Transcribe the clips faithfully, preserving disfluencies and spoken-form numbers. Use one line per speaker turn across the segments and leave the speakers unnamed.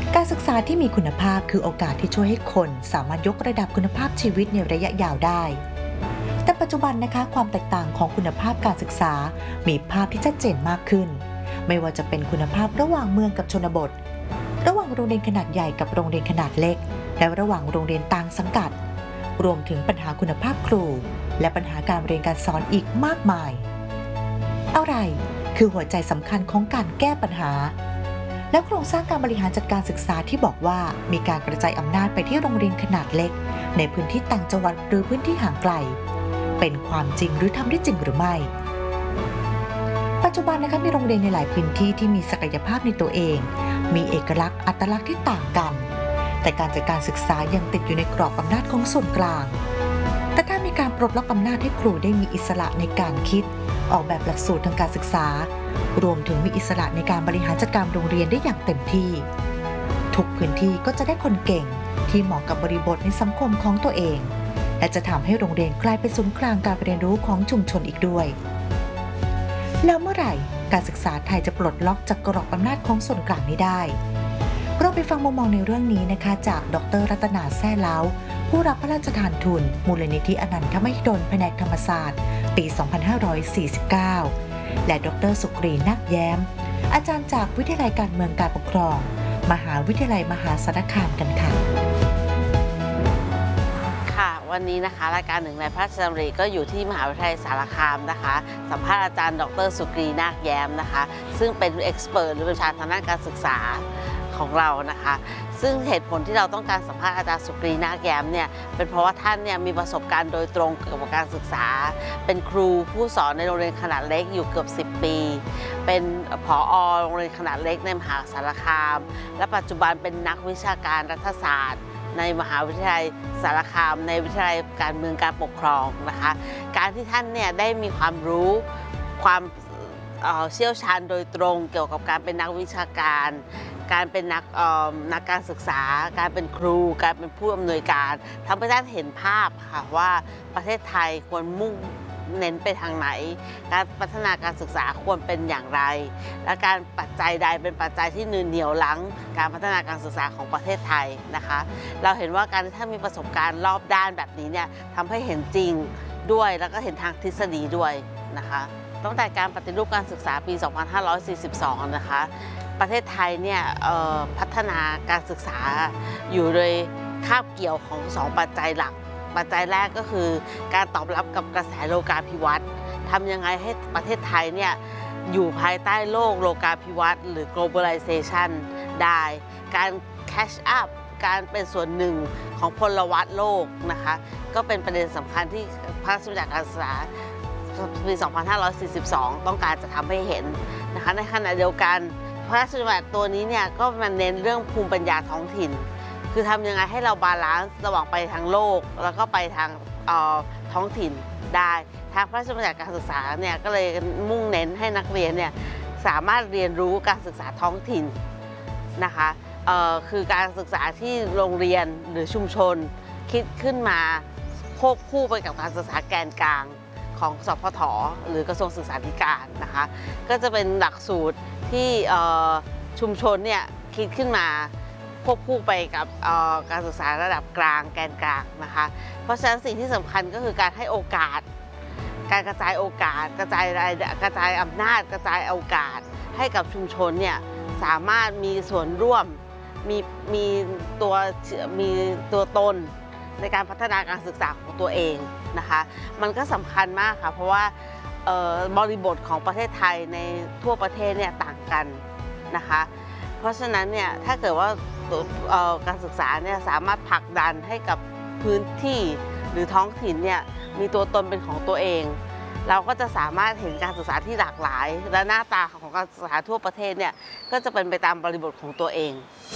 การศึกษาที่มีคุณภาพคือโอกาสที่ช่วยให้คนสามารถยกระดับคุณภาพชีวิตในระยะยาวได้แต่ปัจจุบันนะคะความแตกต่างของคุณภาพการศึกษามีภาพที่ชัดเจนมากขึ้นไม่ว่าจะเป็นคุณภาพระหว่างเมืองกับชนบทระหว่างโรงเรียนขนาดใหญ่กับโรงเรียนขนาดเล็กและระหว่างโรงเรียนต่างสังกัดรวมถึงปัญหาคุณภาพครูและปัญหาการเรียนการสอนอีกมากมายอะไรคือหัวใจสำคัญของการแก้ปัญหาและโครงสร้างการบริหารจัดการศึกษาที่บอกว่ามีการกระจายอำนาจไปที่โรงเรียนขนาดเล็กในพื้นที่ต่างจังหวัดหรือพื้นที่ห่างไกลเป็นความจริงหรือทำได้จริงหรือไม่ปัจจุบันนะคะมีโรงเรียนในหลายพื้นที่ที่มีศักยภาพในตัวเองมีเอกลักษณ์อัตลักษณ์ที่ต่างกันแต่การจัดการศึกษายังติดอยู่ในกรอบอำนาจของส่วนกลางแต่ถ้ามีการปลดล็อกอำนาจให้ครูได้มีอิสระในการคิดออกแบบหลักสูตรทางการศึกษารวมถึงมีอิสระในการบริหารจัดการโรงเรียนได้อย่างเต็มที่ทุกพื้นที่ก็จะได้คนเก่งที่เหมาะกับบริบทในสังคมของตัวเองและจะทำให้โรงเรียนกลายเป็นศูนย์กลางการเรียนรู้ของชุมชนอีกด้วยแล้วเมื่อไหร่การศึกษาไทยจะปลดล็อกจากกรอบอำนาจของส่วนกลางนี้ได้เราไปฟังมุมมองในเรื่องนี้นะคะจากดร.รัตนาแซ่เล้าผู้รับพระราชทานทุนมูลนิธิอนันทมหิดลแผนกธรรมศาสตร์ปี สองพันห้าร้อยสี่สิบเก้า และดร.สุกรีนาคแย้มอาจารย์จากวิทยาลัยการเมืองการปกครองมหาวิทยาลัยมหาสารคามกันค่ะ
ค่ะวันนี้นะคะรายการหนึ่งในพระราชดำริก็อยู่ที่มหาวิทยาลัยสารคามนะคะสัมภาษณ์อาจารย์ดร.สุกรีนาคแย้มนะคะซึ่งเป็นเอ็กซ์เพิร์ทหรือเป็นชาญทางด้านการศึกษาของเรานะคะซึ่งเหตุผลที่เราต้องการสัมภาษณ์อาจารย์สุกรีนาคแย้มเนี่ยเป็นเพราะว่าท่านเนี่ยมีประสบการณ์โดยตรงเกี่ยวกับการศึกษาเป็นครูผู้สอนในโรงเรียนขนาดเล็กอยู่เกือบสิบปีเป็นผอ.โรงเรียนขนาดเล็กในมหาสารคามและปัจจุบันเป็นนักวิชาการรัฐศาสตร์ในมหาวิทยาลัยสารคามในวิทยาลัยการเมืองการปกครองนะคะการที่ท่านเนี่ยได้มีความรู้ความเชี่ยวชาญโดยตรงเกี่ยวกับการเป็นนักวิชาการการเป็นนักนักการศึกษาการเป็นครูการเป็นผู้อำนวยการทำให้ท่านเห็นภาพค่ะว่าประเทศไทยควรมุ่งเน้นไปทางไหนการพัฒนาการศึกษาควรเป็นอย่างไรและการปัจจัยใดเป็นปัจจัยที่เหนี่ยวรั้งการพัฒนาการศึกษาของประเทศไทยนะคะเราเห็นว่าการที่ท่านมีประสบการณ์รอบด้านแบบนี้เนี่ยทำให้เห็นจริงด้วยแล้วก็เห็นทางทฤษฎีด้วยนะคะตั้งแต่การปฏิรูปการศึกษาปี สองพันห้าร้อยสี่สิบสอง นะคะประเทศไทยเนี่ยพัฒนาการศึกษาอยู่โดยคาบเกี่ยวของสองปัจจัยหลักปัจจัยแรกก็คือการตอบรับกับกระแสโลกาภิวัตน์ทำยังไงให้ประเทศไทยเนี่ยอยู่ภายใต้โลกโลกาภิวัตน์หรือ globalization ได้การ catch up การเป็นส่วนหนึ่งของพลวัตโลกนะคะก็เป็นประเด็นสำคัญที่พระราชบัญญัติการศึกษาปี สองพันห้าร้อยสี่สิบสอง ต้องการจะทำให้เห็นนะคะในขณะเดียวกันพระราชบัญญัติตัวนี้เนี่ยก็มาเน้นเรื่องภูมิปัญญาท้องถิ่นคือทำยังไงให้เราบาลานซ์ระหว่างไปทางโลกแล้วก็ไปทางท้องถิ่นได้ทางพระราชบัญญัติการศึกษาเนี่ยก็เลยมุ่งเน้นให้นักเรียนเนี่ยสามารถเรียนรู้การศึกษาท้องถิ่นนะคะคือการศึกษาที่โรงเรียนหรือชุมชนคิดขึ้นมาควบคู่ไปกับการศึกษาแกนกลางของสพท.หรือกระทรวงศึกษาธิการนะคะก็จะเป็นหลักสูตรที่ชุมชนเนี่ยคิดขึ้นมาควบคู่ไปกับการศึกษาระดับกลางแกนกลางนะคะเพราะฉะนั้นสิ่งที่สำคัญก็คือการให้โอกาสการกระจายโอกาสกระจายกระจายอำนาจกระจายโอกาสให้กับชุมชนเนี่ยสามารถมีส่วนร่วมมีมีตัวมีตัวตนในการพัฒนาการศึกษาของตัวเองนะคะมันก็สำคัญมากค่ะเพราะว่าบริบทของประเทศไทยในทั่วประเทศเนี่ยต่างกันนะคะเพราะฉะนั้นเนี่ยถ้าเกิดว่าการศึกษาเนี่ยสามารถผลักดันให้กับพื้นที่หรือท้องถิ่นเนี่ยมีตัวตนเป็นของตัวเองเราก็จะสามารถเห็นการศึกษาที่หลากหลายและหน้าตาของการศึกษาทั่วประเทศเนี่ยก็จะเป็นไปตามบริบทของตัวเอง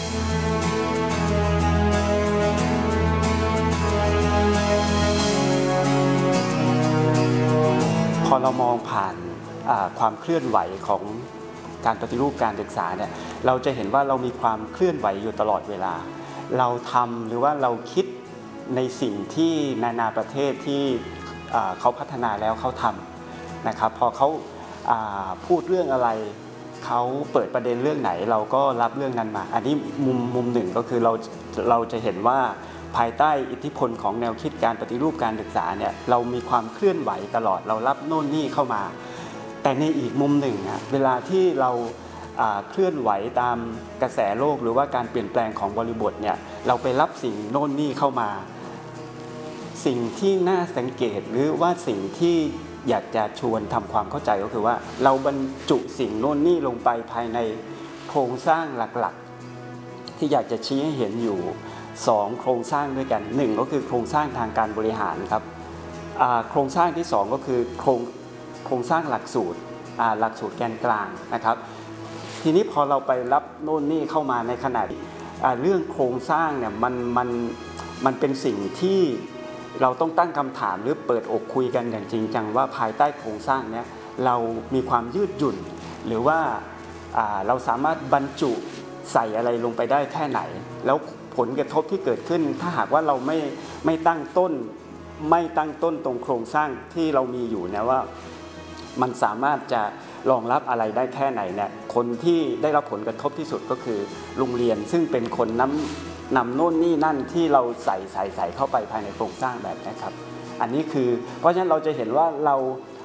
พอเรามองผ่านความเคลื่อนไหวของการปฏิรูปการศึกษาเนี่ยเราจะเห็นว่าเรามีความเคลื่อนไหวอยู่ตลอดเวลาเราทำหรือว่าเราคิดในสิ่งที่นานาประเทศที่เขาพัฒนาแล้วเขาทำนะครับพอเขาพูดเรื่องอะไรเขาเปิดประเด็นเรื่องไหนเราก็รับเรื่องนั้นมาอันนี้มุมมุมหนึ่งก็คือเราเราจะเห็นว่าภายใต้อิทธิพลของแนวคิดการปฏิรูปการศึกษาเนี่ยเรามีความเคลื่อนไหวตลอดเรารับโน่นนี่เข้ามาแต่ในอีกมุมหนึ่งอะเวลาที่เราเคลื่อนไหวตามกระแสโลกหรือว่าการเปลี่ยนแปลงของบริบทเนี่ยเราไปรับสิ่งโน่นนี่เข้ามาสิ่งที่น่าสังเกตหรือว่าสิ่งที่อยากจะชวนทำความเข้าใจก็คือว่าเราบรรจุสิ่งโน่นนี่ลงไปภายในโครงสร้างหลักๆที่อยากจะชี้ให้เห็นอยู่สองโครงสร้างด้วยกันหนึ่งก็คือโครงสร้างทางการบริหารครับโครงสร้างที่สองก็คือโครงโครงสร้างหลักสูตรหลักสูตรแกนกลางนะครับทีนี้พอเราไปรับโน่นนี่เข้ามาในขณะเรื่องโครงสร้างเนี่ยมันมันมันเป็นสิ่งที่เราต้องตั้งคำถามหรือเปิดอกคุยกันอย่างจริงจังว่าภายใต้โครงสร้างนี้เรามีความยืดหยุ่นหรือว่าเราสามารถบรรจุใส่อะไรลงไปได้แค่ไหนแล้วผลกระทบที่เกิดขึ้นถ้าหากว่าเราไม่ไม่ตั้งต้นไม่ตั้งต้นตรงโครงสร้างที่เรามีอยู่นะว่ามันสามารถจะรองรับอะไรได้แค่ไหนเนี่ยคนที่ได้รับผลกระทบที่สุดก็คือโรงเรียนซึ่งเป็นคนนำนำโน่นนี่นั่นที่เราใส่ใส่ใส่เข้าไปภายในโครงสร้างแบบนี้ครับอันนี้คือเพราะฉะนั้นเราจะเห็นว่าเรา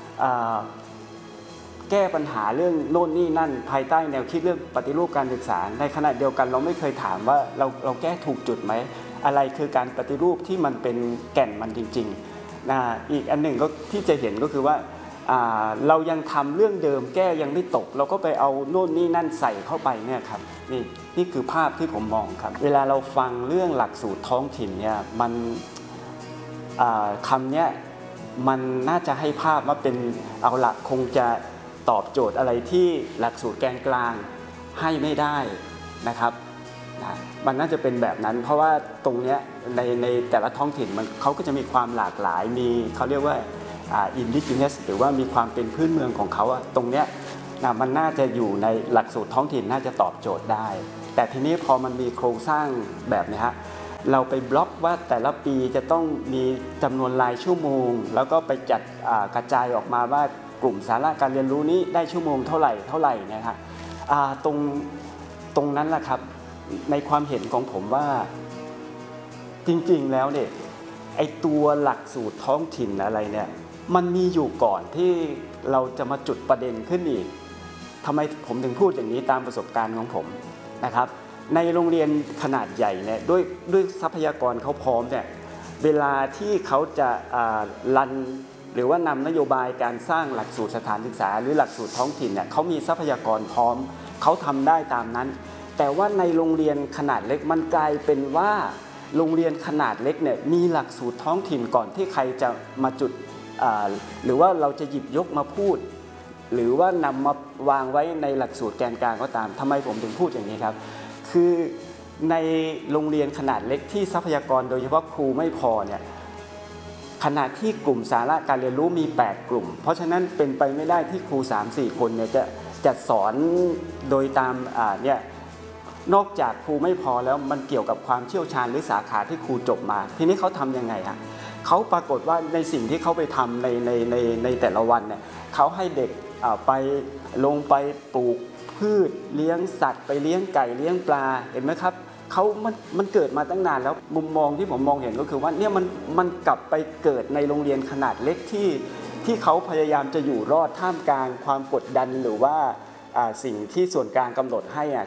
แก้ปัญหาเรื่องโน่นนี่นั่นภายใต้แนวคิดเรื่องปฏิรูปการศึกษาในขณะเดียวกันเราไม่เคยถามว่าเราเราแก้ถูกจุดไหมอะไรคือการปฏิรูปที่มันเป็นแก่นมันจริงๆนะอีกอันหนึ่งก็ที่จะเห็นก็คือว่าเรายังทำเรื่องเดิมแก้ยังไม่ตกเราก็ไปเอาโน่นนี่นั่นใส่เข้าไปเนี่ยครับนี่นี่คือภาพที่ผมมองครับเวลาเราฟังเรื่องหลักสูตรท้องถิ่นเนี่ยมันคำนี้มันน่าจะให้ภาพว่าเป็นเอาหลักคงจะตอบโจทย์อะไรที่หลักสูตรแกนกลางให้ไม่ได้นะครับนะมันน่าจะเป็นแบบนั้นเพราะว่าตรงเนี้ยในในแต่ละท้องถิ่นมันเขาก็จะมีความหลากหลายมีเขาเรียกว่าอินดิจิเนสหรือว่ามีความเป็นพื้นเมืองของเขาอะตรงเนี้ยนะมันน่าจะอยู่ในหลักสูตรท้องถิ่นน่าจะตอบโจทย์ได้แต่ทีนี้พอมันมีโครงสร้างแบบนี้ฮะเราไปบล็อกว่าแต่ละปีจะต้องมีจำนวนรายชั่วโมงแล้วก็ไปจัดกระจายออกมาว่ากลุ่มสาระการเรียนรู้นี้ได้ชั่วโมงเท่าไหร่เท่าไหร่เนี่ยฮะตรงตรงนั้นแหละครับในความเห็นของผมว่าจริงๆแล้วเนี่ยไอตัวหลักสูตรท้องถิ่นอะไรเนี่ยมันมีอยู่ก่อนที่เราจะมาจุดประเด็นขึ้นอีกทำไมผมถึงพูดอย่างนี้ตามประสบการณ์ของผมนะครับในโรงเรียนขนาดใหญ่เนี่ยด้วยด้วยทรัพยากรเขาพร้อมเนี่ยเวลาที่เขาจะรันหรือว่านำนโยบายการสร้างหลักสูตรสถานศึกษาหรือหลักสูตรท้องถิ่นเนี่ยเขามีทรัพยากรพร้อมเขาทำได้ตามนั้นแต่ว่าในโรงเรียนขนาดเล็กมันกลายเป็นว่าโรงเรียนขนาดเล็กเนี่ยมีหลักสูตรท้องถิ่นก่อนที่ใครจะมาจุดหรือว่าเราจะหยิบยกมาพูดหรือว่านำมาวางไว้ในหลักสูตรแกนกลางก็ตามทำไมผมถึงพูดอย่างนี้ครับคือในโรงเรียนขนาดเล็กที่ทรัพยากรโดยเฉพาะครูไม่พอเนี่ยขณะที่กลุ่มสาระการเรียนรู้มีแปดกลุ่มเพราะฉะนั้นเป็นไปไม่ได้ที่ครู สามสี่ คนเนี่ยจะจะสอนโดยตามเนี่ยนอกจากครูไม่พอแล้วมันเกี่ยวกับความเชี่ยวชาญหรือสาขาที่ครูจบมาทีนี้เขาทำยังไงฮะเขาปรากฏว่าในสิ่งที่เขาไปทำในในในในแต่ละวันเนี่ยเขาให้เด็กไปลงไปปลูกพืชเลี้ยงสัตว์ไปเลี้ยงไก่เลี้ยงปลาเห็นไหมครับเขามันมันเกิดมาตั้งนานแล้วมุมมองที่ผมมองเห็นก็คือว่าเนี่ยมันมันกลับไปเกิดในโรงเรียนขนาดเล็กที่ที่เขาพยายามจะอยู่รอดท่ามกลางความกดดันหรือว่าสิ่งที่ส่วนกลางกำหนดให้อ่ะ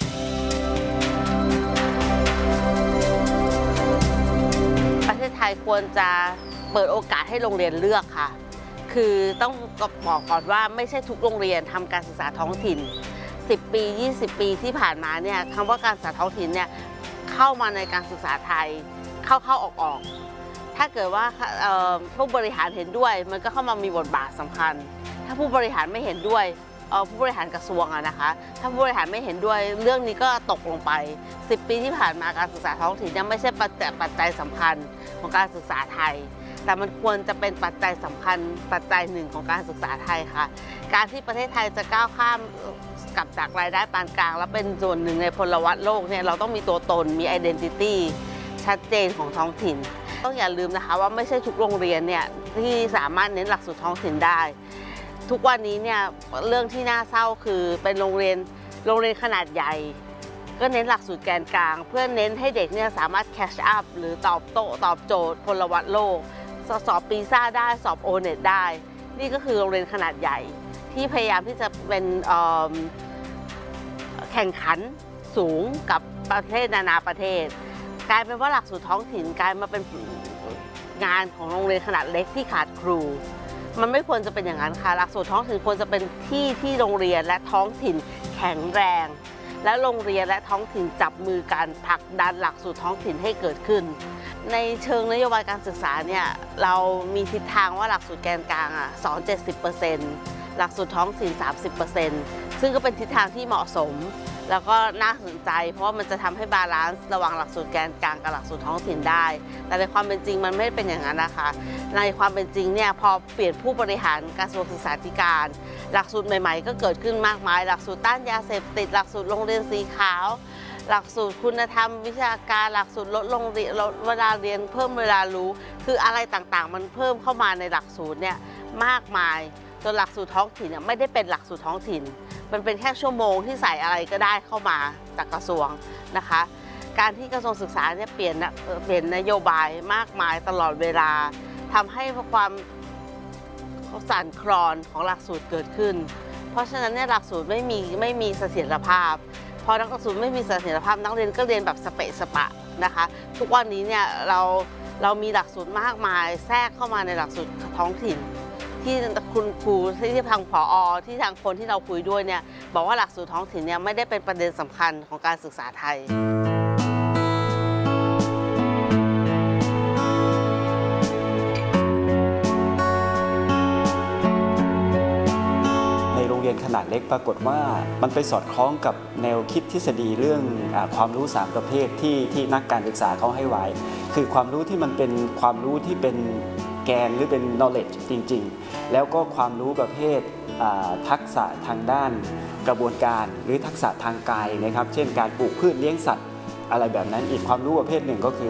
ประเทศไทยควรจะเปิดโอกาสให้โรงเรียนเลือกค่ะคือต้องบอกก่อนว่าไม่ใช่ทุกโรงเรียนทำการศึกษาท้องถิ่นสิบปียี่สิบปีที่ผ่านมาเนี่ยคำว่าการศึกษาท้องถิ่นเนี่ยเข้ามาในการศึกษาไทยเข้าเข้าออกออกถ้าเกิดว่าผู้บริหารเห็นด้วยมันก็เข้ามามีบทบาทสำคัญถ้าผู้บริหารไม่เห็นด้วยผู้บริหารกระทรวงอะนะคะถ้าผู้บริหารไม่เห็นด้วยเรื่องนี้ก็ตกลงไปสิบปีที่ผ่านมาการศึกษาท้องถิ่นยังไม่ใช่ปัจจัยปัจจัยสำคัญของการศึกษาไทยแต่มันควรจะเป็นปัจจัยสำคัญปัจจัยหนึ่งของการศึกษาไทยค่ะการที่ประเทศไทยจะก้าวข้ามกลับจากรายได้ปานกลางแล้วเป็นส่วนหนึ่งในพลวัตโลกเนี่ยเราต้องมีตัวตนมี identity ชัดเจนของท้องถิ่นต้องอย่าลืมนะคะว่าไม่ใช่ทุกโรงเรียนเนี่ยที่สามารถเน้นหลักสูตรท้องถิ่นได้ทุกวันนี้เนี่ยเรื่องที่น่าเศร้าคือเป็นโรงเรียนโรงเรียนขนาดใหญ่ก็เน้นหลักสูตรแกนกลางเพื่อเน้นให้เด็กเนี่ยสามารถแคชอัพหรือตอบโต้ตอบโจทย์พลวัตโลกสอบปีซ่าได้สอบโอเน็ตได้นี่ก็คือโรงเรียนขนาดใหญ่ที่พยายามที่จะเป็นแข่งขันสูงกับประเทศนานาประเทศกลายเป็นว่าหลักสูตรท้องถิ่นกลายมาเป็นงานของโรงเรียนขนาดเล็กที่ขาดครูมันไม่ควรจะเป็นอย่างนั้นค่ะหลักสูตรท้องถิ่นควรจะเป็นที่ที่โรงเรียนและท้องถิ่นแข็งแรงและโรงเรียนและท้องถิ่นจับมือกันผลักดันหลักสูตรท้องถิ่นให้เกิดขึ้นในเชิงนโยบายการศึกษาเนี่ยเรามีทิศทางว่าหลักสูตรแกนกลางอ่ะสอน เจ็ดสิบเปอร์เซ็นต์ หลักสูตรท้องถิ่น สามสิบเปอร์เซ็นต์ ซึ่งก็เป็นทิศทางที่เหมาะสมแล้วก็น่าสนใจเพราะว่ามันจะทำให้บาลานซ์ระหว่างหลักสูตรแกนกลางกับหลักสูตรท้องถิ่นได้แต่ในความเป็นจริงมันไม่เป็นอย่างนั้นนะคะในความเป็นจริงเนี่ยพอเปลี่ยนผู้บริหารกระทรวงศึกษาธิการหลักสูตรใหม่ๆก็เกิดขึ้นมากมายหลักสูตรต้านยาเสพติดหลักสูตรโรงเรียนสีขาวหลักสูตรคุณธรรมวิชาการหลักสูตรลดลงลดเวลาเรียนเพิ่มเวลารู้คืออะไรต่างๆมันเพิ่มเข้ามาในหลักสูตรเนี่ยมากมายจนหลักสูตรท้องถิ่นเนี่ยไม่ได้เป็นหลักสูตรท้องถิ่นมันเป็นแค่ชั่วโมงที่ใส่อะไรก็ได้เข้ามาจากกระทรวงนะคะการที่กระทรวงศึกษาเนี่ยเปลี่ยนเปลี่ยนนโยบายมากมายตลอดเวลาทำให้ความสั่นคลอนของหลักสูตรเกิดขึ้นเพราะฉะนั้นเนี่ยหลักสูตรไม่มีไม่มีเสถียรภาพพอนักหลักสูตรไม่มีเสถียรภาพนักเรียนก็เรียนแบบสเปะสปะนะคะทุกวันนี้เนี่ยเราเรามีหลักสูตรมากมายแทรกเข้ามาในหลักสูตรท้องถิ่นที่คุณครูที่ทางผอ.ที่ทางคนที่เราคุยด้วยเนี่ยบอกว่าหลักสูตรท้องถิ่นเนี่ยไม่ได้เป็นประเด็นสำคัญของการศึกษาไทย
ในโรงเรียนขนาดเล็กปรากฏว่ามันไปสอดคล้องกับแนวคิดทฤษฎีเรื่องอความรู้สามประเภทที่ที่นักการศึกษาเขาให้ไว้คือความรู้ที่มันเป็นความรู้ที่เป็นแกนหรือเป็น knowledge จริงๆแล้วก็ความรู้ประเภททักษะทางด้านกระบวนการหรือทักษะทางกายนะครับเช่นการปลูกพืชเลี้ยงสัตว์อะไรแบบนั้นอีกความรู้ประเภทหนึ่งก็คือ